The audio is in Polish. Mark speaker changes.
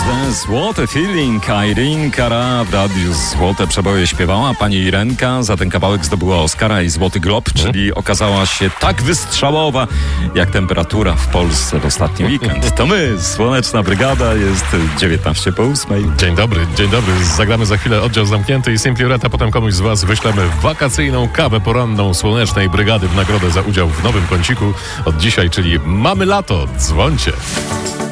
Speaker 1: Ze Złote Feeling Irene Cara w radiu Złote Przeboje śpiewała. Pani Irenka za ten kawałek zdobyła Oscara i Złoty Glob, czyli okazała się tak wystrzałowa jak temperatura w Polsce w ostatni weekend. To my, Słoneczna Brygada, jest 19:08.
Speaker 2: Dzień dobry. Zagramy za chwilę Oddział Zamknięty i Simply Red, a potem komuś z Was wyślemy wakacyjną kawę poranną Słonecznej Brygady w nagrodę za udział w nowym kąciku od dzisiaj, czyli Mamy Lato. Dzwońcie.